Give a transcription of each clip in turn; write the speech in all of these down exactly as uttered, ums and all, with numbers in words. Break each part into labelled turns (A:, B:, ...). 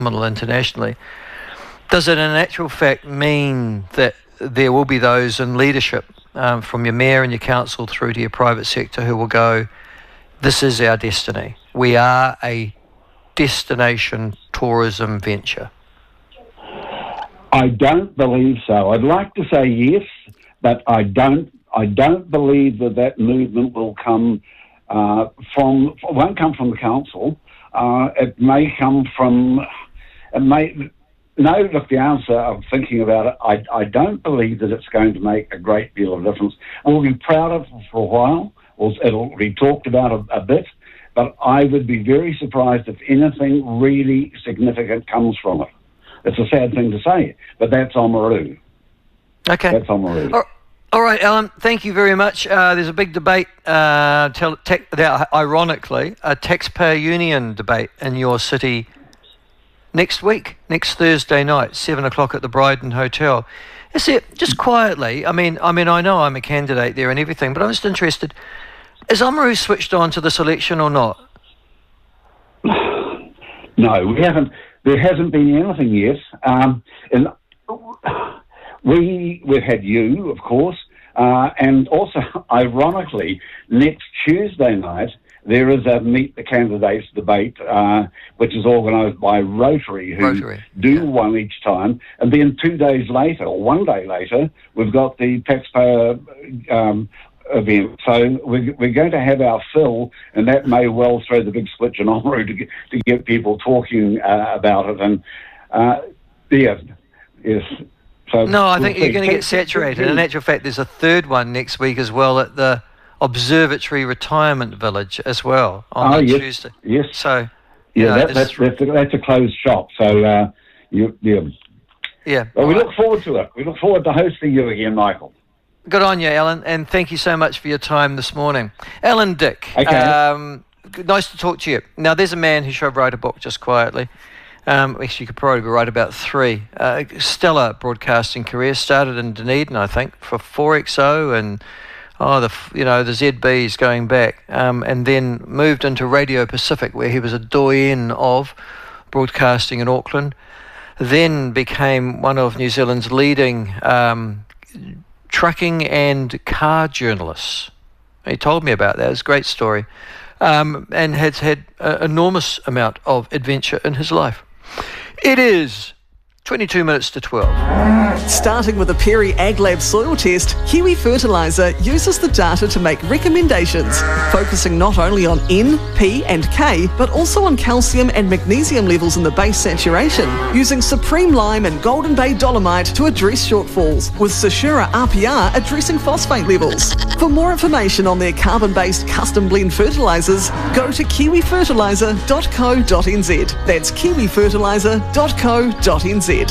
A: phenomenal internationally. Does it in actual fact mean that there will be those in leadership, um, from your mayor and your council through to your private sector, who will go, this is our destiny. We are a destination tourism venture?
B: I don't believe so. I'd like to say yes, but I don't. I don't believe that that movement will come uh, from. Won't come from the council. Uh, it may come from. It may. No, look, the answer, I'm thinking about it, I, I don't believe that it's going to make a great deal of difference. We'll be proud of it for a while. We'll, it'll be talked about a, a bit, but I would be very surprised if anything really significant comes from it. It's a sad thing to say, but that's Oamaru.
A: Okay.
B: That's Oamaru.
A: All, all right, Alan, thank you very much. Uh, there's a big debate, uh, te- te- ironically, a taxpayer union debate in your city next week, next Thursday night, seven o'clock at the Bryden Hotel. Is it, just quietly, I mean, I mean, I know I'm a candidate there and everything, but I'm just interested, is Oamaru switched on to this election or not?
B: No, we haven't. There hasn't been anything yet. Um, and we, we've had you, of course, uh, and also, ironically, next Tuesday night, there is a Meet the Candidates debate, uh, which is organised by Rotary, who
A: Rotary.
B: do
A: yeah.
B: one each time. And then two days later, or one day later, we've got the taxpayer um, event. So we're, we're going to have our fill, and that may well throw the big switch in Oamaru to get, to get people talking uh, about it. And, uh, yeah, yes. So
A: no, I
B: we'll
A: think
B: see.
A: you're going to get saturated. In actual fact, there's a third one next week as well at the Observatory Retirement Village as well on
B: oh, yes,
A: Tuesday.
B: Yes.
A: So,
B: yeah,
A: know,
B: that, that's, that's, a, that's a closed shop. So, uh, you, yeah.
A: Yeah.
B: Well, we
A: right.
B: look forward to it. We look forward to hosting you again, Michael.
A: Good on you, Alan, and thank you so much for your time this morning. Alan Dick,
B: okay.
A: um, nice to talk to you. Now, there's a man who should write a book just quietly. Um, actually, you could probably write about three. Uh, stellar broadcasting career, started in Dunedin, I think, for four X O and oh, the you know the Z Bs going back, um, and then moved into Radio Pacific, where he was a doyen of broadcasting in Auckland. Then became one of New Zealand's leading um, trucking and car journalists. He told me about that. It was a great story, um, and has had an enormous amount of adventure in his life. It is twenty-two minutes to twelve.
C: Starting with a Perry AgLab soil test, Kiwi Fertiliser uses the data to make recommendations, focusing not only on N, P and K, but also on calcium and magnesium levels in the base saturation, using Supreme Lime and Golden Bay Dolomite to address shortfalls, with Sashura R P R addressing phosphate levels. For more information on their carbon-based custom blend fertilisers, go to kiwi fertiliser dot co dot n z. That's kiwi fertiliser dot co dot n z.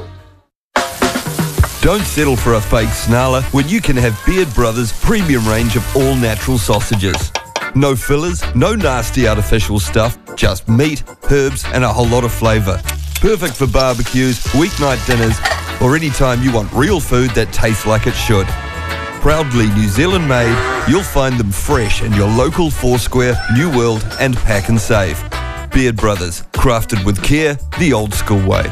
D: Don't settle for a fake snarler when you can have Beard Brothers' premium range of all-natural sausages. No fillers, no nasty artificial stuff, just meat, herbs and a whole lot of flavour. Perfect for barbecues, weeknight dinners or any time you want real food that tastes like it should. Proudly New Zealand made, you'll find them fresh in your local Foursquare, New World and Pack and Save. Beard Brothers, crafted with care, the old school way.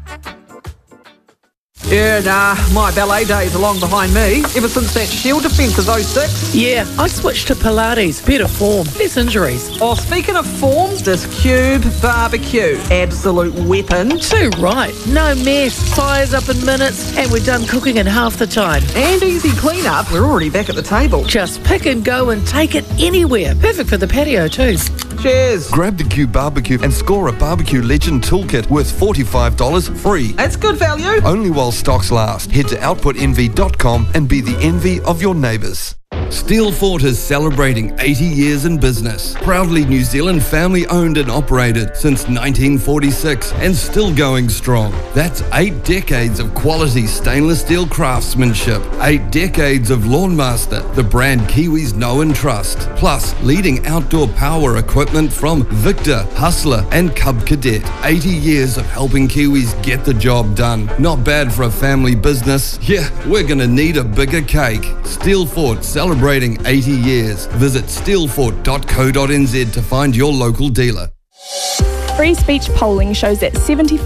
E: Yeah, nah, my ballet days are long behind me. Ever since that Shield defence of oh six.
F: Yeah, I switched to Pilates. Better form, less injuries.
E: Oh, speaking of form, this Cube Barbecue. Absolute weapon.
F: Too right. No mess. Fires up in minutes, and we're done cooking in half the time.
E: And easy clean-up. We're already back at the table.
F: Just pick and go and take it anywhere. Perfect for the patio too.
E: Cheers.
D: Grab the Cube Barbecue and score a Barbecue Legend Toolkit worth forty-five dollars free.
E: That's good value.
D: Only while stocks last. Head to output envy dot com and be the envy of your neighbours. Steelfort is celebrating eighty years in business. Proudly New Zealand family owned and operated since nineteen forty-six and still going strong. That's eight decades of quality stainless steel craftsmanship. Eight decades of Lawnmaster, the brand Kiwis know and trust. Plus leading outdoor power equipment from Victor, Hustler and Cub Cadet. eighty years of helping Kiwis get the job done. Not bad for a family business. Yeah, we're gonna need a bigger cake. Steelfort celebrating eighty years. Visit steelfort dot co dot n z to find your local dealer.
G: Free speech polling shows that seventy